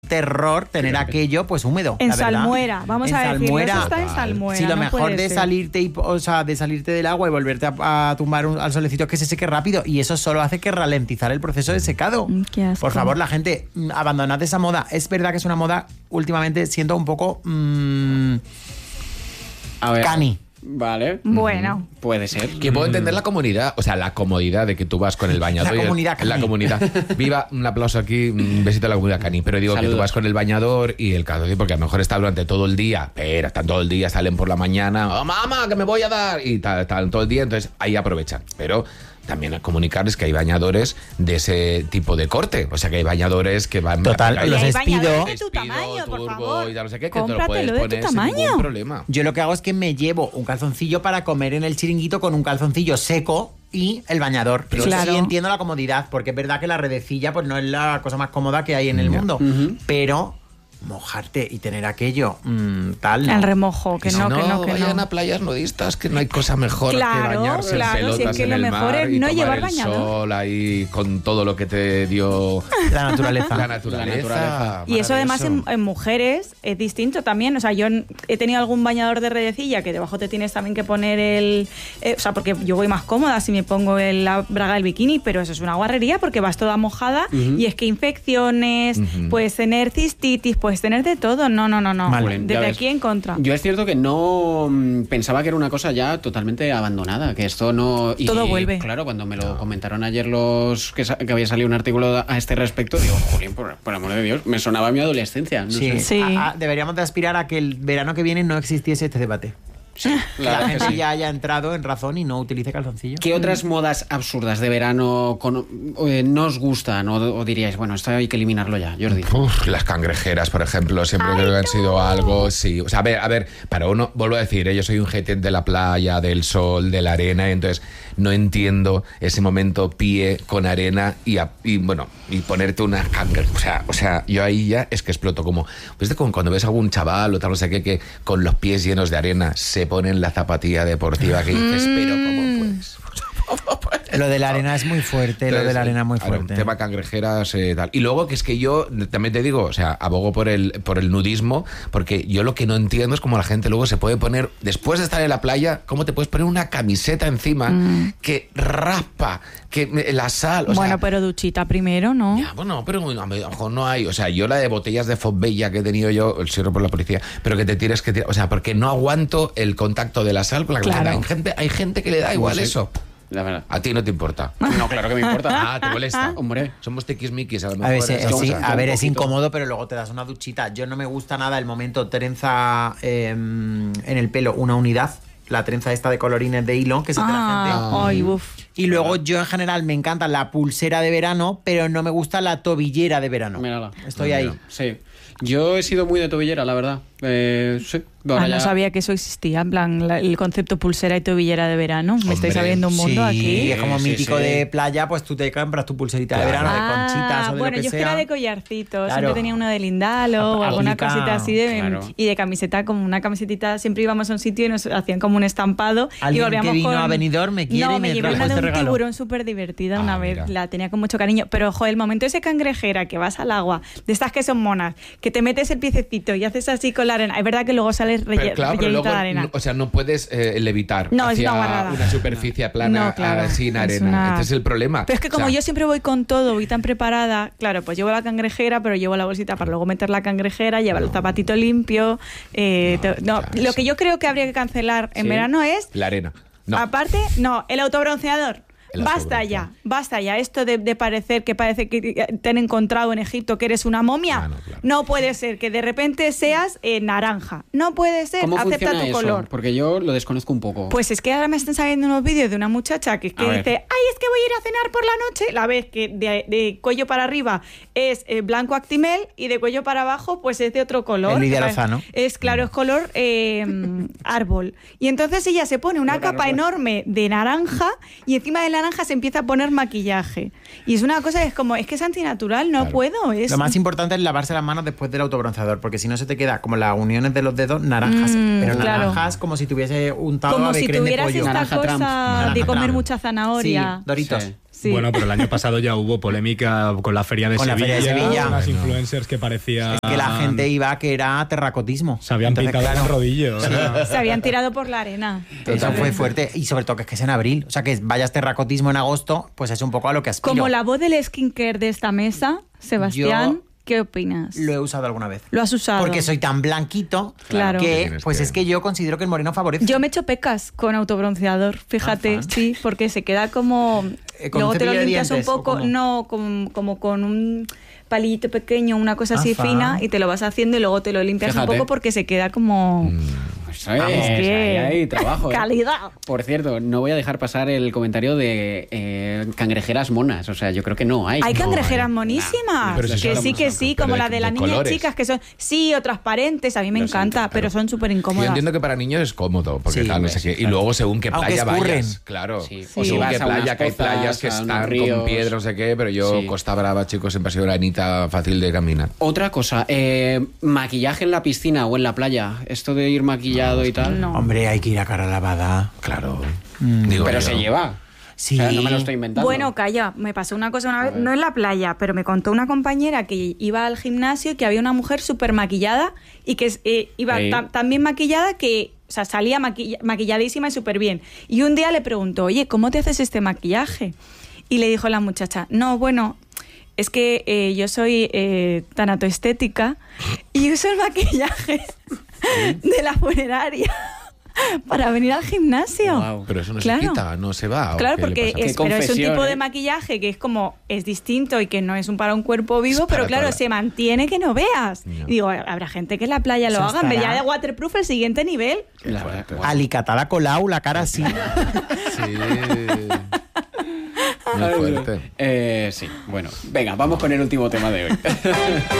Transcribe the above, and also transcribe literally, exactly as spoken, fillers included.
terror tener aquello pues húmedo. En la verdad. salmuera, vamos en a decirlo, salmuera. eso está en salmuera. Sí, lo no mejor de ser. salirte y, o sea, de salirte del agua y volverte a, a tumbar un, al solecito es que se seque rápido, y eso solo hace que ralentizar el proceso de secado. Mm, qué asco. Por favor, la gente, abandonad esa moda. Es verdad que es una moda últimamente siento un poco mmm, A ver. cani. Vale. Bueno. Puede ser. Que puedo entender la comunidad, o sea, la comodidad de que tú vas con el bañador. La y el- comunidad cani. La comunidad. Viva, un aplauso aquí, un besito a la comunidad cani. Pero digo Saludos. que tú vas con el bañador y el calzoncillo, porque a lo mejor está durante todo el día, pero están todo el día, salen por la mañana, ¡oh, mamá, que me voy a dar! Y tal, están todo el día, entonces ahí aprovechan. Pero también a comunicarles que hay bañadores de ese tipo de corte. O sea, que hay bañadores que van... Total, hay los hay despido. bañadores de tu tamaño, por favor. Y tal, no sé qué, que te lo puedes Cómpratelo de tu poner sin tamaño. ningún problema. Yo lo que hago es que me llevo un calzoncillo para comer en el chiringuito con un calzoncillo seco y el bañador. Pero Claro. sí entiendo la comodidad, porque es verdad que la redecilla pues no es la cosa más cómoda que hay en el Ya. mundo. Ujú. Pero mojarte y tener aquello mmm, tal... no. Al remojo, que Y si no, que no, que vayan no. a playas nudistas, que no hay cosa mejor Claro, que bañarse claro, en si es pelotas que en lo el mejor mar es y no tomar llevar el bañador. sol ahí con todo lo que te dio La naturaleza. la naturaleza. La naturaleza. Y eso además en, Maravilloso. en mujeres es distinto también. O sea, yo en- he tenido algún bañador de redecilla que debajo te tienes también que poner el... eh, o sea, porque yo voy más cómoda si me pongo el- la braga del bikini, pero eso es una guarrería porque vas toda mojada y es que infecciones, Ujú. puedes tener cistitis, puedes tener de todo. No, no, no, no. Vale. Ya Desde ves. aquí en contra. Yo es cierto que no mm, pensaba que era una cosa ya totalmente abandonada, que esto no... y, Todo vuelve. Claro, cuando me lo comentaron ayer los que, sa- que había salido un artículo a este respecto, digo, joder, por, por amor de Dios, me sonaba a mi adolescencia. No Sí, sé. Sí. A- a- deberíamos de aspirar a que el verano que viene no existiese este debate. Sí, Que la la verdad que gente sí. ya haya entrado en razón y no utilice calzoncillo. ¿Qué otras modas absurdas de verano con- eh, no os gustan o, o diríais, bueno, esto hay que eliminarlo ya, Jordi? Uf, las cangrejeras, por ejemplo, siempre creo que han sido algo, sí. O sea, a ver, a ver, para uno, vuelvo a decir, eh, yo soy un gente de la playa, del sol, de la arena, entonces no entiendo ese momento pie con arena y, a- y bueno, y ponerte una cangreja. O sea, o sea, yo ahí ya es que exploto como, ¿viste? Como cuando ves a algún chaval o tal, no sé qué, que con los pies llenos de arena se ponen la zapatilla deportiva que dices, pero ¿cómo puedes? Lo de la arena es muy fuerte, lo de la arena es muy Claro, fuerte. tema cangrejeras, eh, tal. Y luego que es que yo también te digo, o sea, abogo por el, por el nudismo, porque yo lo que no entiendo es cómo la gente luego se puede poner, después de estar en la playa, cómo te puedes poner una camiseta encima que raspa, que me- la sal, o bueno, sea... pero duchita primero, ¿no? Ya, bueno, pero a lo mejor no hay. O sea, yo la de botellas de Fosbella que he tenido yo, el cierro por la policía, pero que te tienes que tirar. O sea, porque no aguanto el contacto de la sal con la Claro. camiseta. Hay gente, hay gente que le da igual Sí. eso. La verdad. A ti no te importa. No, claro que me importa. Ah, te molesta. Hombre. Somos tiquismiquis, a lo A mejor. ver, sí, esas sí, cosas. a ver, un es poquito. incómodo, pero luego te das una duchita. Yo no me gusta nada el momento trenza eh, en el pelo, una unidad, la trenza esta de colorines de hilo que se te la gente. Ah, ay, uf. Y luego yo en general me encanta la pulsera de verano, pero no me gusta la tobillera de verano. Mírala. Estoy Ah, ahí. mira. Sí. Yo he sido muy de tobillera, la verdad. Eh, sí. Ahora Ah, no ya- sabía que eso existía, en plan, la- el concepto pulsera y tobillera de verano. Me estáis Hombre, abriendo un mundo Sí, aquí. es como Sí, mítico sí. de playa, pues tú te compras tu pulserita de Claro. verano, de Ah, conchitas o de bueno, lo que yo es que sea. era de collarcitos, Claro. siempre tenía uno de lindalo o alguna Aplica- cosita así de, Claro. y de camiseta, como una camisetita, siempre íbamos a un sitio y nos hacían como un estampado y Alguien volvíamos que vino con... a Benidorm me quiere no, y me llevé trajo una de este un regalo. tiburón súper divertida Ah, una vez, mira. la tenía con mucho cariño, pero joder, el momento ese cangrejera que vas al agua, de estas que son monas, que te metes el piececito y haces así con la arena, es verdad que luego sales Pero relle- claro, pero rellenita luego, de arena. no- o sea, no puedes eh, levitar No, es hacia una guarrada. una superficie plana No, claro, ah, sin es arena. una- Este es el problema. Pero es que O como sea, yo siempre voy con todo, voy tan preparada, claro, pues llevo la cangrejera, pero llevo la bolsita para luego meter la cangrejera, llevar el zapatito limpio. eh, No, te- no, ya, lo eso. que yo creo que habría que cancelar en Sí. verano es, La arena. No. aparte, no, el autobronceador. El Basta autobronceador. ya, basta ya. Esto de, de parecer que parece que te han encontrado en Egipto que eres una momia. Ah, no, claro. No puede ser que de repente seas eh, naranja. No puede ser. ¿Cómo Acepta funciona tu eso? color. Porque yo lo desconozco un poco. Pues es que ahora me están saliendo unos vídeos de una muchacha que, que A dice, ver. ay, es que voy a ir a cenar por la noche. La vez que de, de cuello para arriba es eh, blanco actimel y de cuello para abajo pues es de otro color. Es Lidia O sea, Lozano. Es claro, es color eh, árbol. Y entonces ella se pone una Color capa árbol. enorme de naranja y encima de la naranja se empieza a poner maquillaje. Y es una cosa que es como, es que es antinatural, no Claro. puedo. Es... Lo más importante es lavarse las manos después del autobronceador, porque si no se te queda como las uniones de los dedos naranjas. Mm, pero claro. naranjas como si tuviese untado como a si becrén de tuvieras pollo. esta Naranja cosa Trump. de Naranja comer Trump. mucha zanahoria. Sí, Doritos. Sí. Sí. Bueno, pero el año pasado ya hubo polémica con la Feria de Con la Sevilla. Feria de Sevilla. Unas Bueno. influencers que parecían... Es que la gente iba que era terracotismo. Se habían Entonces, pintado claro, el rodillo. o sea. Se habían tirado por la arena. Eso fue fuerte. Y sobre todo que es que es en abril. O sea, que vayas terracotismo en agosto, pues es un poco a lo que aspiro. Como la voz del skincare de esta mesa, Sebastián, Yo ¿qué opinas? Lo he usado alguna vez. ¿Lo has usado? Porque soy tan blanquito Claro. que, Tienes pues que- es que yo considero que el moreno favorece. Yo me echo pecas con autobronceador, fíjate, Ah, fan. sí, porque se queda como... Eh, ¿con Luego un te lo cepillo de limpias un dientes o poco, cómo? no, como, como con un palillito pequeño, una cosa así Ah, fan. fina, y te lo vas haciendo y luego te lo limpias Fíjate. un poco porque se queda como... Eso es, Vamos, que- ahí hay trabajo. ¿eh? Calidad. Por cierto, no voy a dejar pasar el comentario de eh, cangrejeras monas. O sea, yo creo que no hay. Hay No cangrejeras hay. monísimas, Pero si que son- sí, que sí, pero como de- la de las de niñas colores. chicas, que son, sí, o transparentes, a mí me Lo encanta, siento, pero son súper Yo incómodas. entiendo que para niños es cómodo, porque Sí, claro, no ves, sé qué. Y claro. luego según qué Aunque playa escurren. vayas, claro. Sí. O Sí. según Vas qué a unas playa, que hay pozas, playas que a unos están ríos. con piedras, no sé qué, pero yo Sí. Costa Brava, chicos, siempre ha sido una anita fácil de caminar. Otra cosa, eh, maquillaje en la piscina o en la playa. Esto de ir maquillado y tal. No. Hombre, hay que ir a cara lavada. Claro. Mm. Digo Pero yo. se lleva. Sí. O sea, no me lo estoy inventando. Bueno, calla, me pasó una cosa una vez, no en la playa, pero me contó una compañera que iba al gimnasio y que había una mujer súper maquillada y que eh, iba Sí. tan, tan bien maquillada que, o sea, salía maquilla- maquilladísima y súper bien. Y un día le preguntó, oye, ¿cómo te haces este maquillaje? Y le dijo la muchacha, no, bueno, es que eh, yo soy eh, tanatoestética y uso el maquillaje de la funeraria para venir al gimnasio. Guau. Pero eso no Claro. se quita, no se va. ¿o Claro, qué le porque pasa? es, Qué pero es un confesión, tipo de ¿eh? maquillaje que es como, es distinto y que no es un para un cuerpo vivo, Es para pero claro, toda la- se mantiene que no veas. No. Y digo, habrá gente que en la playa lo Eso haga, en vez estará- ya de waterproof el siguiente nivel. La verdad, guau. Alicatada colau, la cara así. Sí. Muy fuerte. Eh, sí, bueno. Venga, vamos con el último tema de hoy.